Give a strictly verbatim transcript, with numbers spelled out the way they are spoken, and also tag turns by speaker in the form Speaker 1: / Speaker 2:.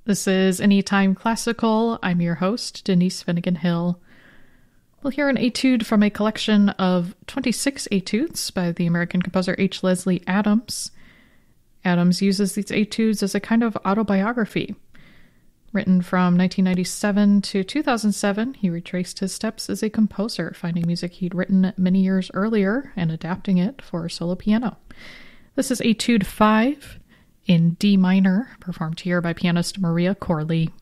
Speaker 1: This is Anytime Classical. I'm your host, Denise Finnegan Hill. We'll hear an etude from a collection of twenty-six etudes by the American composer H. Leslie Adams. Adams uses these etudes as a kind of autobiography. Written from nineteen ninety-seven to two thousand seven, he retraced his steps as a composer, finding music he'd written many years earlier and adapting it for solo piano. This is Etude five in D minor, performed here by pianist Maria Corley.